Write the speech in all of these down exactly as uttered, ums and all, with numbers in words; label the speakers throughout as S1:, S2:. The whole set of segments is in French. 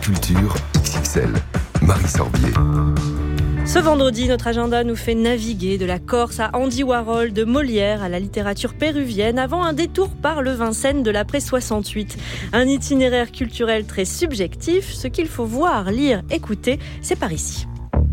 S1: Culture X X L. Marie Sorbier.
S2: Ce vendredi, notre agenda nous fait naviguer de la Corse à Andy Warhol, de Molière à la littérature péruvienne, avant un détour par le Vincennes de l'après soixante-huit. Un itinéraire culturel très subjectif, ce qu'il faut voir, lire, écouter, c'est par ici.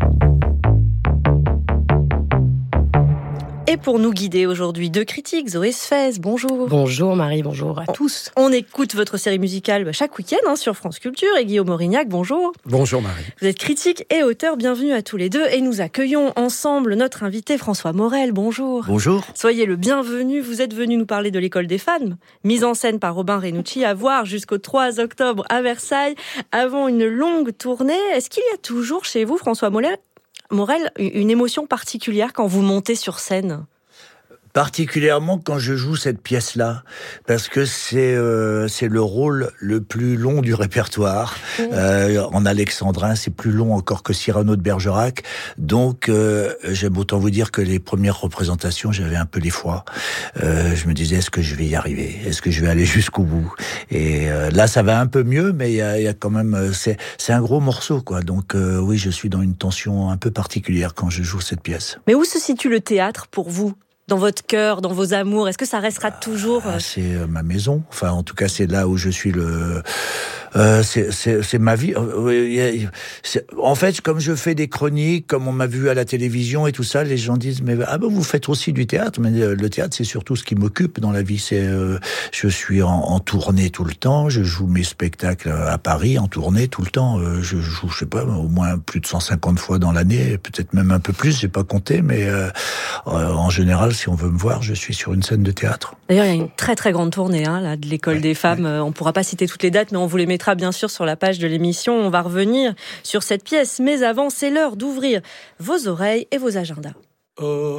S2: Et pour nous guider aujourd'hui, deux critiques, Zoé Sfez, bonjour.
S3: Bonjour Marie, bonjour à
S2: on,
S3: tous.
S2: On écoute votre série musicale chaque week-end hein, sur France Culture, et Guillaume Aurignac, bonjour.
S4: Bonjour Marie.
S2: Vous êtes critique et auteur, bienvenue à tous les deux, et nous accueillons ensemble notre invité François Morel, bonjour.
S4: Bonjour.
S2: Soyez le bienvenu, vous êtes venu nous parler de l'École des femmes, mise en scène par Robin Renucci, à voir jusqu'au trois octobre à Versailles, avant une longue tournée. Est-ce qu'il y a toujours chez vous, François Morel, Morel, une émotion particulière quand vous montez sur scène ?
S4: Particulièrement quand je joue cette pièce-là, parce que c'est euh, c'est le rôle le plus long du répertoire. Mmh. Euh, en alexandrin, c'est plus long encore que Cyrano de Bergerac. Donc, euh, j'aime autant vous dire que les premières représentations, j'avais un peu l'effroi. Euh, je me disais, est-ce que je vais y arriver ? Est-ce que je vais aller jusqu'au bout ? Et euh, là, ça va un peu mieux, mais il y a, il y a quand même... C'est, c'est un gros morceau, quoi. Donc, euh, oui, je suis dans une tension un peu particulière quand je joue cette pièce.
S2: Mais où se situe le théâtre pour vous ? Dans votre cœur, dans vos amours, est-ce que ça restera toujours...
S4: Ah, c'est ma maison. Enfin, en tout cas, c'est là où je suis le... Euh, c'est, c'est, c'est ma vie. C'est, en fait, comme je fais des chroniques, comme on m'a vu à la télévision et tout ça, les gens disent mais ah ben vous faites aussi du théâtre. Mais le théâtre, c'est surtout ce qui m'occupe dans la vie. C'est euh, je suis en, en tournée tout le temps. Je joue mes spectacles à Paris en tournée tout le temps. Euh, je joue, je sais pas, au moins plus de cent cinquante fois dans l'année, peut-être même un peu plus. J'ai pas compté, mais euh, en général, si on veut me voir, je suis sur une scène de théâtre.
S2: D'ailleurs, il y a une très très grande tournée hein, là, de l'École ouais, des femmes. Ouais. On ne pourra pas citer toutes les dates, mais on vous les mettra bien sûr sur la page de l'émission. On va revenir sur cette pièce. Mais avant, c'est l'heure d'ouvrir vos oreilles et vos agendas.
S4: Oh.